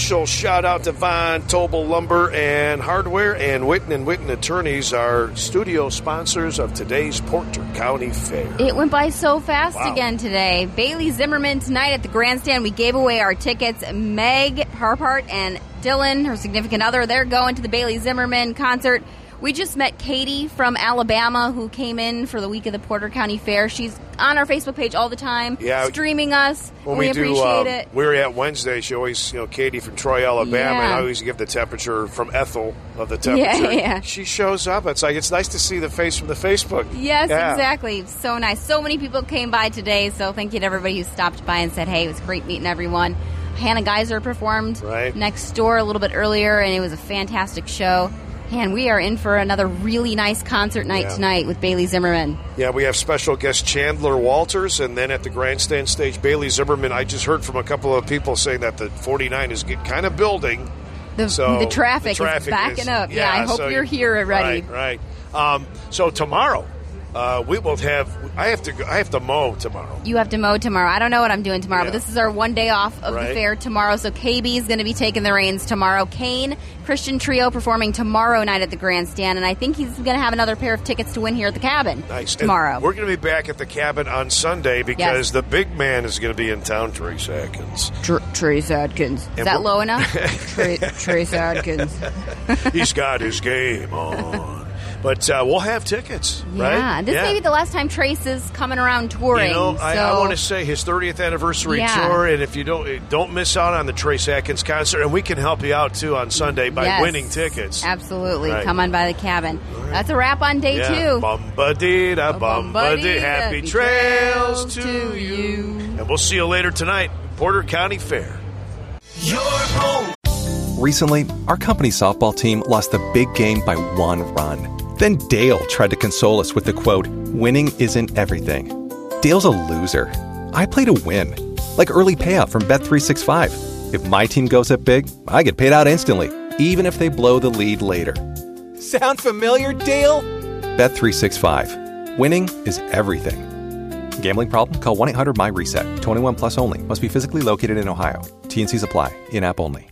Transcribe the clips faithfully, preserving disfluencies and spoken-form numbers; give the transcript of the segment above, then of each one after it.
special shout-out to Von Tobel Lumber and Hardware, and Witten and Witten Attorneys are studio sponsors of today's Porter County Fair. It went by so fast Wow. again today. Bailey Zimmerman tonight at the grandstand. We gave away our tickets. Meg Harpart and Dylan, her significant other, they're going to the Bailey Zimmerman concert. We just met Katie from Alabama, who came in for the week of the Porter County Fair. She's on our Facebook page all the time, Yeah. streaming us. When we, we, do, appreciate um, it. we were at Wednesday. She always, you know, Katie from Troy, Alabama, Yeah. and I always give the temperature from Ethel of the temperature. Yeah, yeah. She shows up. It's like, it's nice to see the face from the Facebook. Yes, Yeah. exactly. So nice. So many people came by today, so thank you to everybody who stopped by and said, hey, it was great meeting everyone. Hannah Geiser performed Right. next door a little bit earlier, and it was a fantastic show. And we are in for another really nice concert night Yeah. tonight with Bailey Zimmerman. Yeah, we have special guest Chandler Walters, and then at the grandstand stage, Bailey Zimmerman. I just heard from a couple of people saying that the forty-nine is get, kind of building. The, So the, traffic the traffic is backing is- up. Yeah, yeah, I hope so you're you- here already. Right, right. Um, so tomorrow, uh, we will have. I have to. Go, I have to mow tomorrow. You have to mow tomorrow. I don't know what I'm doing tomorrow, Yeah. but this is our one day off of Right. the fair tomorrow. So K B is going to be taking the reins tomorrow. Kane Christian Trio performing tomorrow night at the grandstand, and I think he's going to have another pair of tickets to win here at the cabin Nice. tomorrow. And we're going to be back at the cabin on Sunday because Yes. the big man is going to be in town, Trace Atkins. Tr- Trace Adkins. Is And that we're- low enough? Tra- Trace Adkins. He's got his game on. But uh, we'll have tickets, right? Yeah, this may be the last time Trace is coming around touring. You know, so I, I want to say his thirtieth anniversary Yeah. tour, and if you don't don't miss out on the Trace Atkins concert, and we can help you out too on Sunday by Yes, winning tickets. Absolutely. Right. Come on by the cabin. That's a wrap on day Yeah. two. Bum-ba-dee-da, bum-ba-dee. Happy trails to to you. you. And we'll see you later tonight, Porter County Fair. Your home. Recently, our company's softball team lost the big game by one run. Then Dale tried to console us with the quote, "Winning isn't everything." Dale's a loser. I play to win. Like early payout from Bet three sixty-five. If my team goes up big, I get paid out instantly, even if they blow the lead later. Sound familiar, Dale? Bet three sixty-five. Winning is everything. Gambling problem? Call one eight hundred M Y reset. twenty-one plus only. Must be physically located in Ohio. T N Cs apply. In-app only.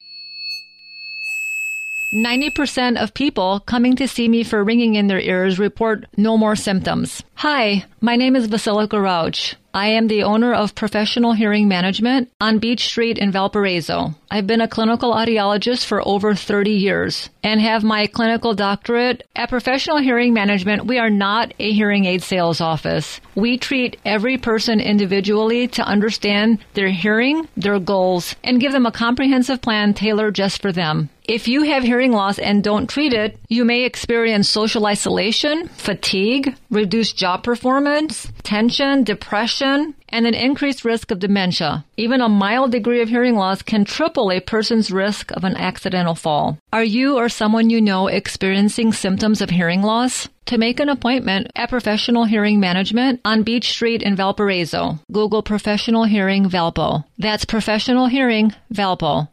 ninety percent of people coming to see me for ringing in their ears report no more symptoms. Hi, my name is Vasilika Rauch. I am the owner of Professional Hearing Management on Beach Street in Valparaiso. I've been a clinical audiologist for over thirty years and have my clinical doctorate. At Professional Hearing Management, we are not a hearing aid sales office. We treat every person individually to understand their hearing, their goals, and give them a comprehensive plan tailored just for them. If you have hearing loss and don't treat it, you may experience social isolation, fatigue, reduced job performance, tension, depression, and an increased risk of dementia. Even a mild degree of hearing loss can triple a person's risk of an accidental fall. Are you or someone you know experiencing symptoms of hearing loss? To make an appointment at Professional Hearing Management on Beach Street in Valparaiso, Google Professional Hearing Valpo. That's Professional Hearing Valpo.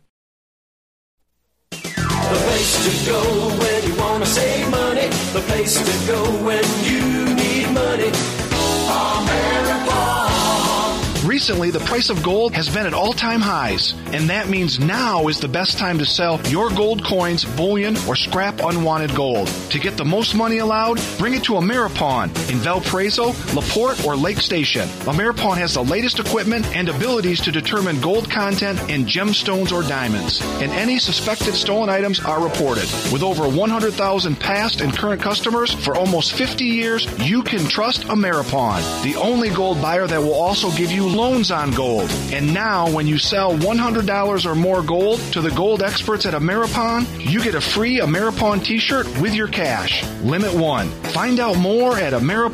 The place to go when you want to save money. The place to go when you need money. America. Recently, the price of gold has been at all-time highs, and that means now is the best time to sell your gold coins, bullion, or scrap unwanted gold. To get the most money allowed, bring it to Ameripawn in Valparaiso, LaPorte, or Lake Station. Ameripawn has the latest equipment and abilities to determine gold content in gemstones or diamonds, and any suspected stolen items are reported. With over one hundred thousand past and current customers for almost fifty years, you can trust Ameripawn, the only gold buyer that will also give you loans on gold. And now, when you sell one hundred dollars or more gold to the gold experts at Ameripawn, you get a free Ameripawn t-shirt with your cash. Limit one. Find out more at Ameripawn